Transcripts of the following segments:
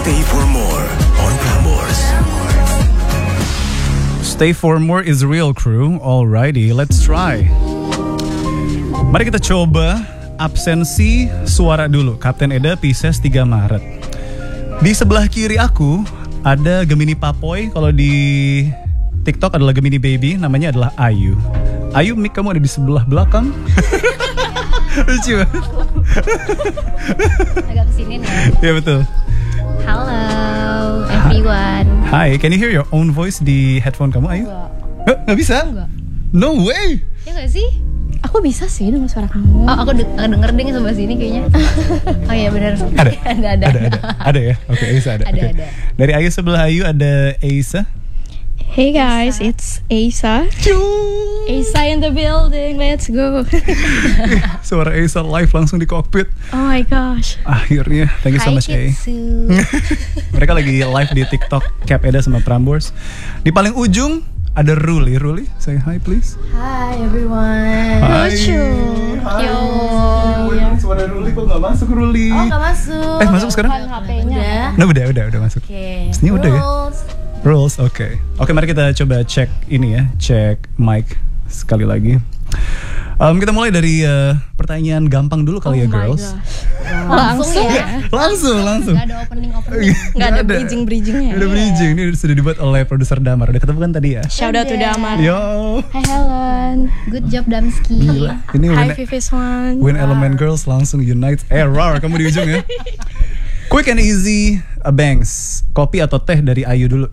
Stay for more on Prambors. Stay for more is real, crew. Alrighty, let's try. Mari kita coba absensi suara dulu. Kapten Eda, Pisces 3 Maret. Di sebelah kiri aku ada Gemini Papoy. Kalau di TikTok adalah Gemini Baby. Namanya adalah Ayu. Ayu, mic kamu ada di sebelah belakang. Lucu banget. Agak kesini nih. Ya betul. Hello everyone. Hi, can you hear your own voice di headphone kamu, Ayu? Nggak bisa? Enggak. No way. Ya nggak sih? Aku bisa sih denger suara kamu. Oh, aku denger ding sebelah sini kayaknya. Oh iya benar. Ada. Ada ya? Oke, Aisa ada. Ada, Oke. ada. Dari Ayu sebelah Ayu ada Aisa. Hey guys, it's Asa. Asa in the building, let's go. Suara Aisa live langsung di kokpit. Oh my gosh. Akhirnya, thank you so much, A. Mereka lagi live di TikTok Cap Eda sama Prambors. Di paling ujung ada Ruli. Ruli, say hi please. Hi everyone. Hi. Lucu. Hi. Yo. Suara Ruli kok nggak masuk, Ruli? Oh nggak masuk. Masuk sekarang? HP-nya. Nah, udah masuk. Oke. Ini udah ya? Rules. Rules, oke. Oke, mari kita coba cek ini ya, cek mic sekali lagi. Kita mulai dari pertanyaan gampang dulu kali ya, girls. Langsung ya? Langsung. Gak ada opening. Nggak ada bridging-bridgingnya. Udah bridging, ini sudah dibuat oleh produser Damar. Udah ketemu kan tadi ya? Shout out to Damar. Yo. Hi Helen. Good job Damski. Gila. Ini Hi Vivis One. Win Element Girls langsung unite. Rar, kamu di ujung ya. Quick and easy, Bangs. Kopi atau teh dari Ayu dulu?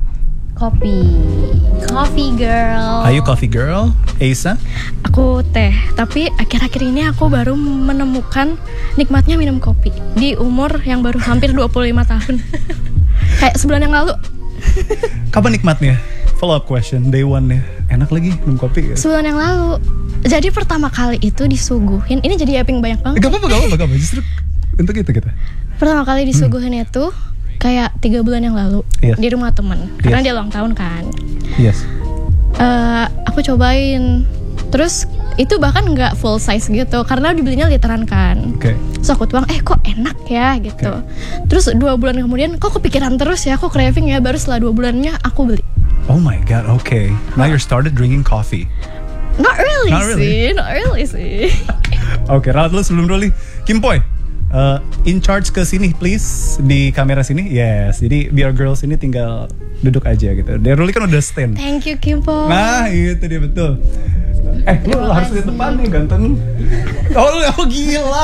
Coffee girl. Ayu coffee girl. Asa? Aku teh, tapi akhir-akhir ini aku baru menemukan nikmatnya minum kopi di umur yang baru hampir 25 tahun. Kayak sebulan yang lalu. Kapan nikmatnya? Follow up question, day one ya. Enak lagi minum kopi ya? Sebulan yang lalu. Jadi pertama kali itu disuguhin. Ini jadi yaping banyak banget. Gak apa-apa. Justru untuk itu kita. Pertama kali disuguhin itu kayak 3 bulan yang lalu. Yes. Di rumah temen. Karena Yes. dia ulang tahun kan. Yes. Aku cobain. Terus itu bahkan nggak full size gitu karena dibelinya literan kan. Oke. Terus aku tuang, kok enak ya gitu. Terus 2 bulan kemudian kok kepikiran terus ya, kok craving ya. Baru setelah 2 bulannya aku beli. Oh my god, okay. Now you started drinking coffee. Not really Not really? sih. Oke, ralat dulu sebelum Ruli. Kimpoy, in charge ke sini please, di kamera sini. Yes, jadi biar girls ini tinggal duduk aja gitu. Dari Ruli kan udah stand. Thank you Kimpo. Nah, itu dia betul. Lu harus di depan nih, ganteng. Oh gila.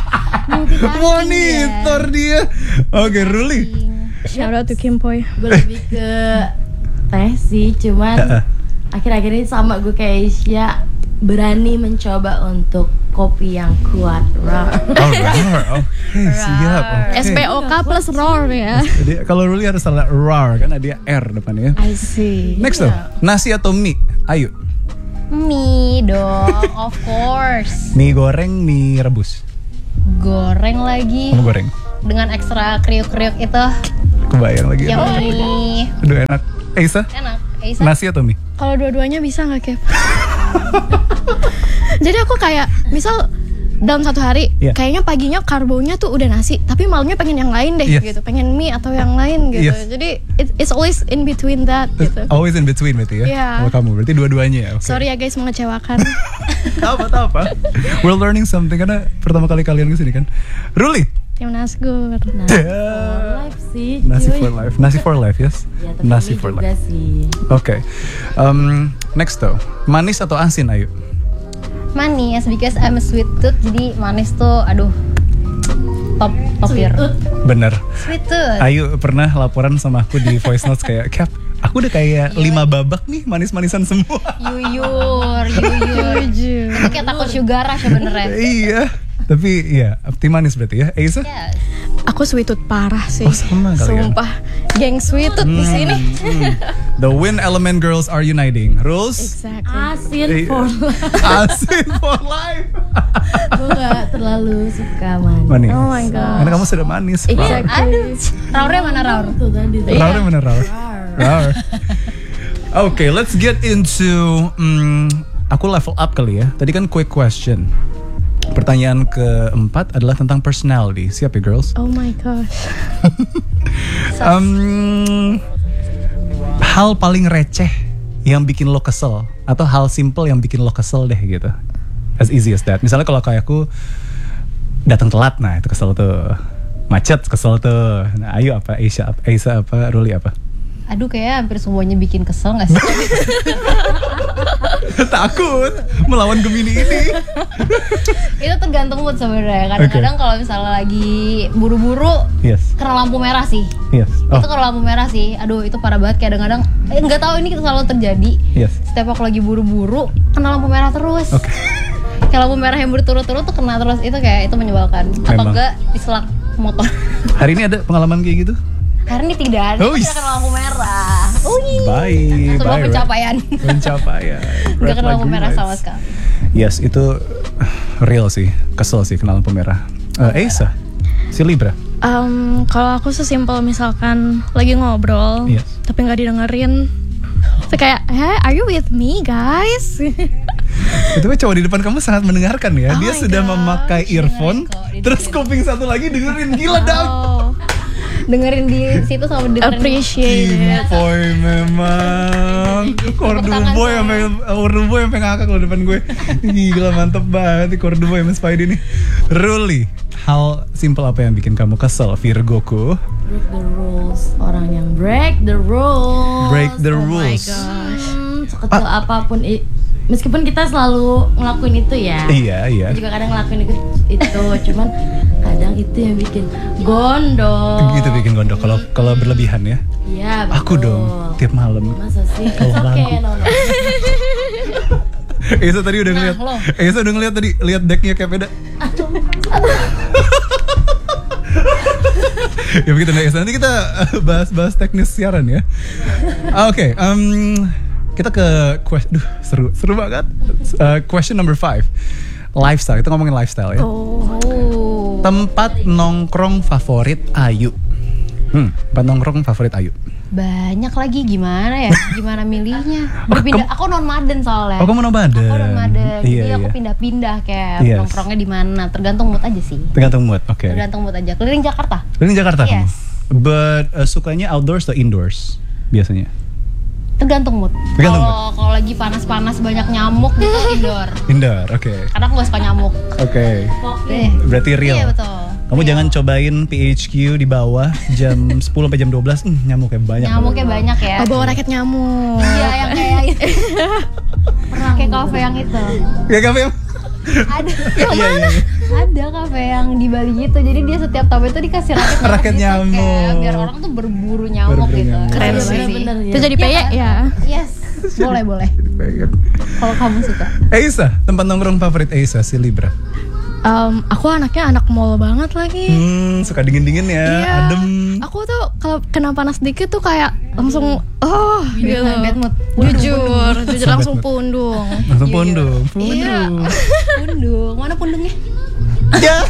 Monitor dia. Oke, Ruli. Shout out to Kimpoy. Gue lebih ke teh sih, cuman akhir-akhir ini sama gue kayak Asia berani mencoba untuk kopi yang kuat. Rar. Oh, rar. Oke, siap. Oke. SPOK plus roar ya. Jadi kalau Ruli harus salah rar kan ada dia R depannya. I see. Next tuh, nasi atau mie? Ayo. Mie dong, of course. Mie goreng, mie rebus. Goreng lagi. Kamu goreng. Dengan ekstra kriuk-kriuk itu. Kebayang lagi. Yang mie. Aduh enak. Esa? Enak. Asa? Nasi atau mie? Kalau dua-duanya bisa nggak Kev? Jadi aku kayak misal dalam satu hari, Yeah. kayaknya paginya karbonya tuh udah nasi, tapi malamnya pengen yang lain deh Yes. gitu, pengen mie atau yang lain gitu. Yes. Jadi it's always in between that gitu. Always in between berarti ya? Yeah. Kalau kamu berarti dua-duanya ya? Okay. Sorry ya guys mengecewakan. Tak apa. We're learning something karena pertama kali kalian kesini kan. Ruli? Tim Nasgur. Nah, for life sih. Nasi cuy. for life. Nasi for life, yes? Ya, tapi Nasi mie for juga life. sih. Oke. Next tuh, manis atau asin Ayu? Manis, because I'm a sweet tooth. Jadi manis tuh, aduh, top tier. Bener. Sweet tooth. Ayu pernah laporan sama aku di voice notes kayak, Cap, aku udah kayak 5 babak nih manis-manisan semua. Yuyur. Itu kayak takut sugar rush sebenernya. Iya. Tapi ya, tim manis berarti ya. Asa? Yes. Aku sweet tooth parah sih. Oh, sama kalian. Sumpah, geng sweet tooth di sini. The Win Element Girls are uniting. Rules? Exactly. Asin Iya. for life. Asin for life. Gue gak terlalu suka manis. Manis. Oh my god. Karena kamu sudah manis. Exactly. Raurnya mana Raur? Tuh tadi tuh. Raur mana Raur? Raur. Okay, let's get into aku level up kali ya. Tadi kan quick question. Pertanyaan keempat adalah tentang personality. Siap ya girls? Oh my gosh. Hal paling receh yang bikin lo kesel, atau hal simple yang bikin lo kesel deh gitu. As easy as that. Misalnya kalau kayak aku datang telat, nah itu kesel tuh. Macet kesel tuh. Nah, ayo apa Aisyah apa Ruli apa? Aduh, kayak hampir semuanya bikin kesel gak sih? Takut melawan Gemini ini. Itu tergantung mood sebenarnya. Kadang-kadang kalau misalnya lagi buru-buru, Yes. kena lampu merah sih. Yes. Itu kena lampu merah sih. Aduh, itu parah banget. Kadang-kadang nggak tahu ini selalu terjadi. Yes. Setiap aku lagi buru-buru, kena lampu merah terus. Oke. Kayak lampu merah yang berturut-turut tuh kena terus. Itu kayak itu menyebalkan. Atau Memang. enggak diselak motor. Hari ini ada pengalaman kayak gitu? Karena ini tidak ada, Oh, tidak kena lampu merah. Baik. Sebuah baik. pencapaian. Pencapaian. Nggak Red kena lampu light, merah green sama lights. sekali. Yes, itu real sih. Kesel sih kena lampu merah. Aisyah, si Libra. Kalau aku sesimpel misalkan lagi ngobrol, Yes. tapi nggak didengerin, itu kayak, hey, are you with me guys? Itu cowok di depan kamu sangat mendengarkan ya. Oh Dia my sudah gosh, memakai earphone, dengerin kok, terus kuping satu lagi dengerin. Gila dong. Oh, Dengerin di situ sama dengerin. appreciate it. Boy memang Korduboy sampai ngakak loh depan gue. Gila mantep banget nih Korduboy sama Spidey nih. Ruli, hal simple apa yang bikin kamu kesel Virgoku? Break the rules. Orang yang break the rules. Break the Oh my rules. gosh. Sekecil apapun meskipun kita selalu ngelakuin itu ya. Iya. Aku juga kadang ngelakuin itu, cuman kadang itu yang bikin gondok. Gitu bikin gondok kalau berlebihan ya. Iya, betul. Aku dong tiap malam. Masa sih? Kalau Oke, lagu. no. Esa tadi udah ngeliat. lo. Esa udah ngeliat tadi, lihat decknya kayak beda. Ya begitu nih Esa. Nanti kita bahas teknis siaran ya. Oke, kita ke seru banget. Question number 5. Lifestyle. Kita ngomongin lifestyle ya. Oh. Tempat nongkrong favorit Ayu. Tempat nongkrong favorit Ayu. Banyak lagi, gimana ya? Gimana milihnya? Berpindah. Aku nomaden soalnya. Oh, kamu nomaden. Aku nomaden. Iya, Jadi aku iya. pindah-pindah kayak Yes. nongkrongnya di mana. Tergantung mood aja sih. Tergantung mood. Oke. Tergantung mood aja. Keliling Jakarta. Ini Jakarta kamu. Yes. But sukanya outdoors atau indoors biasanya? Tergantung mood. Tergantung Kalau lagi panas-panas banyak nyamuk gitu indoor. Indoor, oke. Karena aku gak suka nyamuk. Oke. Berarti real. Iya betul. Kamu jangan cobain PHQ di bawah jam 10 sampai jam 12. Nyamuknya banyak. Nyamuknya banyak ya. Oh, bawa raket nyamuk. Iya yang kayak itu. Kayak kafe yang itu. Ya kafe yang Ada. Iya. Ada kafe yang di Bali gitu. Jadi dia setiap tamu itu dikasih Raket gitu, nyamuk. kayak biar orang tuh berburu nyamuk Berburu gitu. nyamuk. Keren Iya, sih. bener-bener. Itu jadi peyek Iya kan? ya. Yes. Boleh. Kalau kamu suka. Aisyah, tempat nongkrong favorit Aisyah si Libra. Aku anaknya anak mall banget lagi. Suka dingin-dingin ya, Iya. adem. Aku tuh kalau kena panas dikit tuh kayak langsung gitu. Bad mood. Jujur langsung Bad mood. pundung. Langsung Iya, pundung. Iya. Pundung. Mana pundungnya? Ya.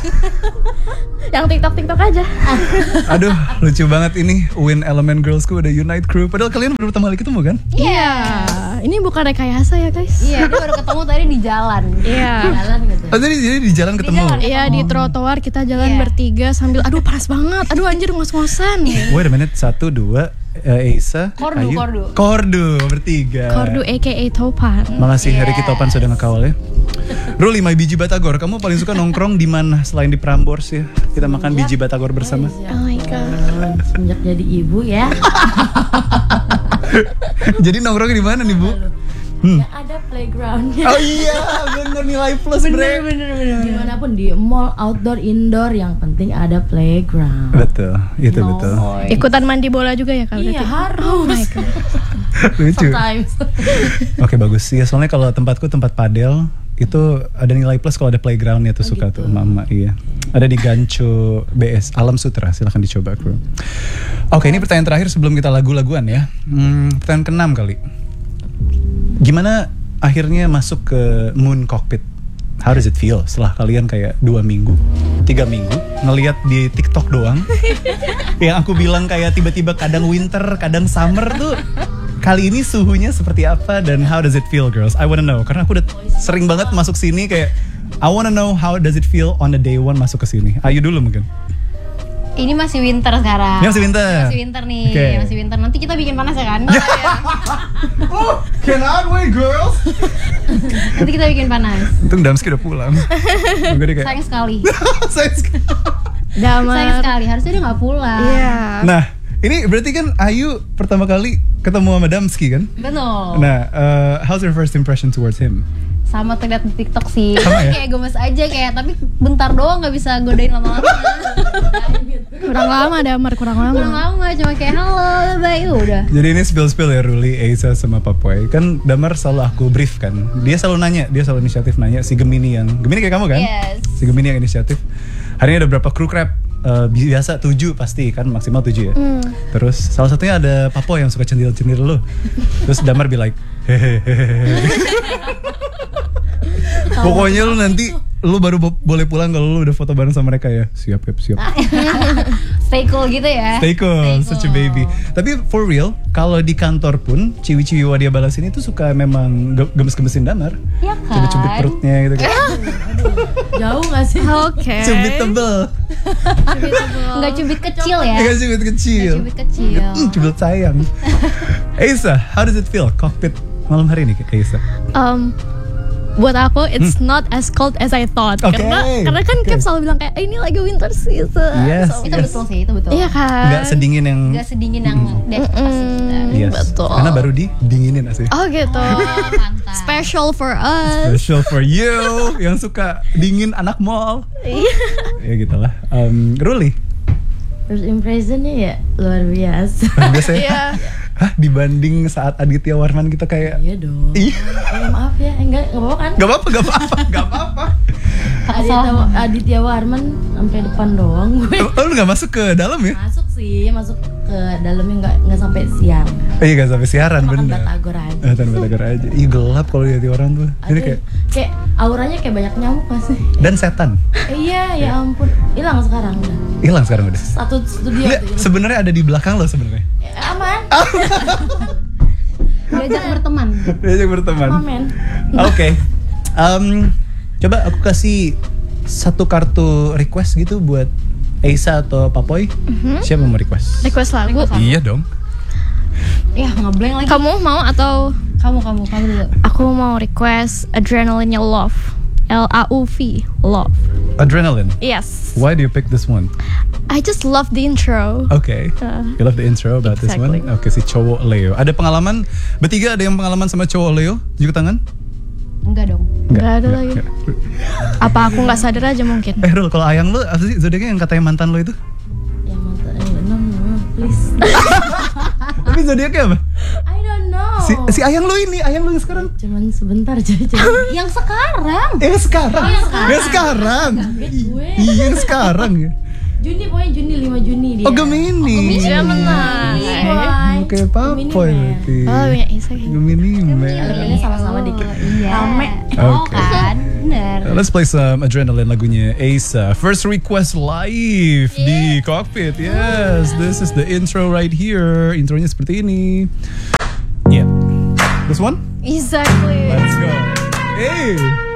Yang TikTok aja. Aduh, lucu banget ini. Win Element Girlsku udah Unite Crew. Padahal kalian baru pertama kali ketemu kan? Iya. Ini bukan rekayasa ya guys. Iya, dia baru ketemu tadi di jalan. Iya. Jalan gitu. Oh, jadi di jalan ketemu. jalan. Iya di trotoar kita jalan Iya. bertiga sambil aduh panas banget. Aduh anjir ngos-ngosan. Wait a minute, 1, 2, Aisyah, Kordu, Ayu. kordu. Kordu bertiga. Kordu aka Topan. Makasih Yes. Ricky Topan sudah ngekawal ya. Ruli, my biji batagor. Kamu paling suka nongkrong di mana selain di Prambors ya? Kita makan biji batagor bersama. Oh my god. Semenjak jadi ibu ya, Jadi nongkrong di mana nih, Bu? yang ada playgroundnya. Oh iya, bener nilai plus, Bre. Dimanapun di mall, outdoor, indoor, yang penting ada playground. Betul, itu betul. Ikutan mandi bola juga ya kalau Iya berarti? harus. Oh my god. Lucu. Sometimes. Oke, bagus. Ya, soalnya kalau tempatku tempat padel itu ada nilai plus kalau ada playgroundnya tuh suka tuh mama, iya. Ada di Gancho BS Alam Sutra, silahkan dicoba bro. Oke, ini pertanyaan terakhir sebelum kita lagu-laguan ya. Pertanyaan ke-6 kali. Gimana akhirnya masuk ke Moon Cockpit? How does it feel setelah kalian kayak 2 minggu, 3 minggu ngelihat di TikTok doang? Yang aku bilang kayak tiba-tiba kadang winter, kadang summer tuh. Kali ini suhunya seperti apa dan how does it feel, girls? I wanna know karena aku udah sering banget masuk sini kayak I wanna know how does it feel on the day one masuk ke sini. Ayu dulu mungkin. Ini masih winter sekarang. Ini masih winter? Masih winter nih, Oke. masih winter. Nanti kita bikin panas ya kan? Oh, cannot wait girls. Nanti kita bikin panas. Untung Damski udah pulang. Gue kayak Sayang sekali. sayang sekali. Sayang Damar. sekali, harusnya dia nggak pulang. Iya. Nah, ini berarti kan Ayu pertama kali ketemu sama Damski kan? Betul. Nah, how's your first impression towards him? Sama terlihat di TikTok sih. Sama ya? Kayak gemes aja kayak, tapi bentar doang nggak bisa godain lama-lama. Kurang lama Damar, kurang Kurang lama. lama, cuma kayak halo, bye udah. Jadi ini spill-spill ya Ruli, Aisa sama Papoy. Kan Damar selalu aku brief kan. Dia selalu nanya, dia selalu inisiatif nanya si Gemini kayak kamu kan? Yes. Si Gemini yang inisiatif. Hari ini ada berapa crew crab? Biasa 7 pasti kan, maksimal 7 ya. Terus salah satunya ada Papoy yang suka cendil-cendil lo. Terus Damar be like, hehehe. Pokoknya lu nanti lu baru boleh pulang kalau lu udah foto bareng sama mereka ya. Siap. Stay cool gitu ya. Stay cool, such a baby. Tapi for real, kalau di kantor pun ciwi-ciwi wadia balas ini tuh suka memang gemes-gemesin Damar. Iya kan? Cubit-cubit perutnya gitu kayak. Jauh gak sih? Oke. Cubit tebel. Nggak cubit kecil ya. Iya cubit kecil. Cubit kecil. Cubit sayang. Aisa, how does it feel cockpit malam hari ini Aisa? Buat aku it's not as cold as I thought. Oke. Karena kan Cap selalu bilang kayak ini lagi winter season. Yes. Itu betul sih, itu betul. Iya kan? Nggak sedingin yang Nggak sedingin yang di ekspektasi kita. yes. Betul. Karena baru dinginin asli. Oh gitu. Oh, mantap. Special for us. Special for you yang suka dingin anak mall. Ya gitulah. Ruli. First impressionnya ya luar biasa. Biasanya. Iya. Hah, dibanding saat Aditya Warman kita kayak Iya dong. Iya. Maaf ya, enggak apa-apa kan? Gak apa-apa. Aditya Warman sampai depan doang gue. Lu gak masuk ke dalam ya? Masuk sih, masuk ke dalamnya nggak sampai siang. Iya gak sampai siaran Makan bener. batagor aja. Batagor aja. Ih gelap kalau lihat orang tuh. Ini Ada kayak auranya kayak banyak nyamuk masih. dan setan. Iya, ya ampun. Hilang sekarang udah. Hilang sekarang udah. Satu studio Lihat, tuh. sebenarnya ada di belakang lo sebenarnya. Aman. Diajak berteman. Diajak berteman. Aman. Oke. Coba aku kasih satu kartu request gitu buat Aisa atau Papoy. Siapa yang mau request? Request lagu. Iya dong. Ya ngeblank lagi. Kamu mau atau Kamu dulu. aku mau request Adrenaline Love. LAUV Love. Adrenaline. Yes. Why do you pick this one? I just love the intro. Okay. You love the intro about Exactly. this one? Oke, si cowok Leo. Ada pengalaman? Bertiga ada yang pengalaman sama cowok Leo? Tunjuk tangan? Enggak dong. Nggak ada lagi. Apa aku nggak sadar aja mungkin? Rul, kalau ayang lo, apa sih zodiaknya yang katanya mantan lo itu? Yang mantan no, please. Tapi zodiaknya apa? I don't know. Si ayang lo ini, ayang lo yang sekarang. Cuman sebentar aja. Yang sekarang. Yang sekarang. Yang sekarang. Gue. Iya, yang sekarang ya. Juni pokoknya Juni 5 Juni dia. Oh, Gemini. Gemini. Oke, Papoy berarti. Oh, punya Isa kayak gitu. Gemini. man. Harganya sama-sama dikit. Iya. Rame. Oh Oke. kan, bener. Let's play some Adrenaline lagunya Aisa. First request live di cockpit. Yes, this is the intro right here. Intronya seperti ini. Yeah. This one? Exactly. Let's go. Hey.